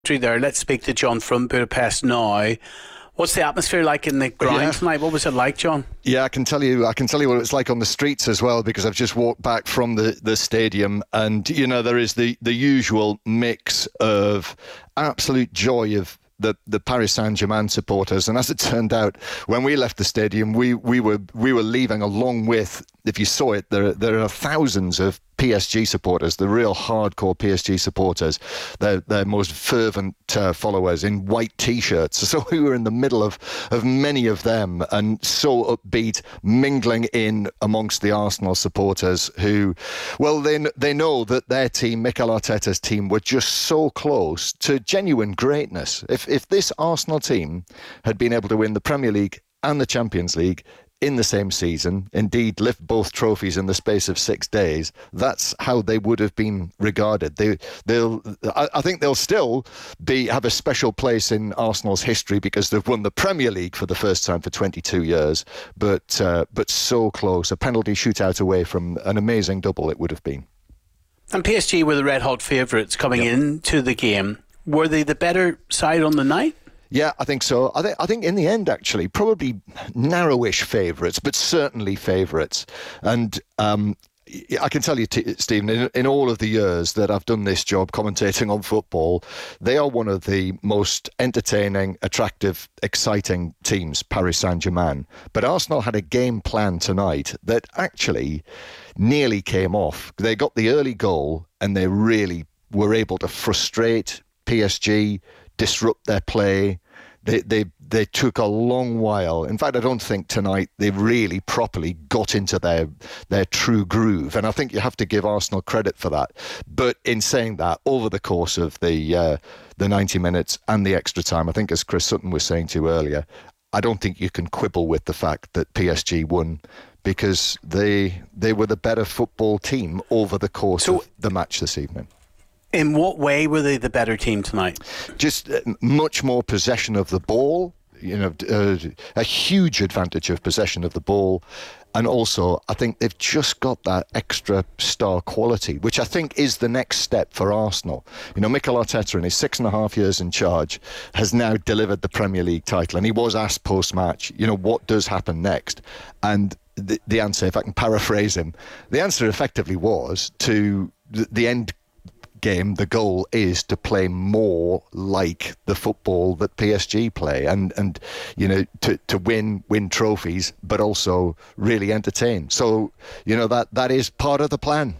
there. Let's speak to John from Budapest now. What's the atmosphere like in the ground tonight? What was it like, John? Yeah, I can tell you what it's like on the streets as well, because I've just walked back from the stadium, and there is the usual mix of absolute joy of the Paris Saint-Germain supporters, and as it turned out, when we left the stadium, we were leaving along with, if you saw it, there are thousands of PSG supporters, the real hardcore PSG supporters, their most fervent followers in white T-shirts. So we were in the middle of many of them, and so upbeat, mingling in amongst the Arsenal supporters who, well, they know that their team, Mikel Arteta's team, were just so close to genuine greatness. If this Arsenal team had been able to win the Premier League and the Champions League in the same season, indeed lift both trophies in the space of 6 days, that's how they would have been regarded. I think they'll still have a special place in Arsenal's history because they've won the Premier League for the first time for 22 years, but so close, a penalty shootout away from an amazing double it would have been. And PSG were the red-hot favourites coming into the game. Were they the better side on the night? Yeah, I think so. I think in the end, actually, probably narrowish favourites, but certainly favourites. And I can tell you, Stephen, in all of the years that I've done this job commentating on football, they are one of the most entertaining, attractive, exciting teams, Paris Saint-Germain. But Arsenal had a game plan tonight that actually nearly came off. They got the early goal and they really were able to frustrate PSG, disrupt their play. They took a long while. In fact, I don't think tonight they really properly got into their true groove, and I think you have to give Arsenal credit for that. But in saying that, over the course of the 90 minutes and the extra time, I think, as Chris Sutton was saying to you earlier, I don't think you can quibble with the fact that PSG won, because they were the better football team over the course of the match this evening. In what way were they the better team tonight? Just much more possession of the ball, a huge advantage of possession of the ball. And also, I think they've just got that extra star quality, which I think is the next step for Arsenal. Mikel Arteta, in his 6.5 years in charge, has now delivered the Premier League title. And he was asked post-match, what does happen next? And the answer, if I can paraphrase him, the answer effectively was to the end game. The goal is to play more like the football that PSG play, and to win trophies, but also really entertain. So that is part of the plan.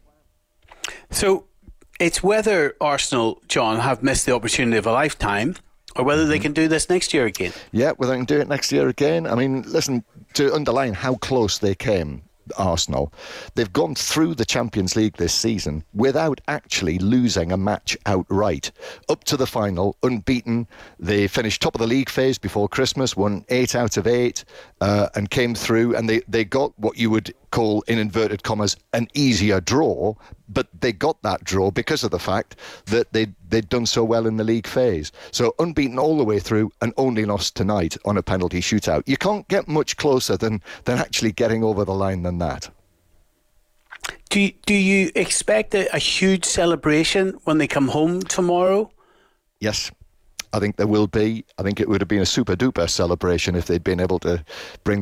So it's whether Arsenal, John, have missed the opportunity of a lifetime, or whether they can do this next year again. Yeah, whether they can do it next year again. I mean, listen, to underline how close they came, Arsenal, they've gone through the Champions League this season without actually losing a match outright. Up to the final, unbeaten. They finished top of the league phase before Christmas, won 8 out of 8, and came through, and they got what you would call, in inverted commas, an easier draw, but they got that draw because of the fact that they'd done so well in the league phase. So unbeaten all the way through and only lost tonight on a penalty shootout. You can't get much closer than actually getting over the line than that. Do you expect a huge celebration when they come home tomorrow? Yes, I think there will be. I think it would have been a super duper celebration if they'd been able to bring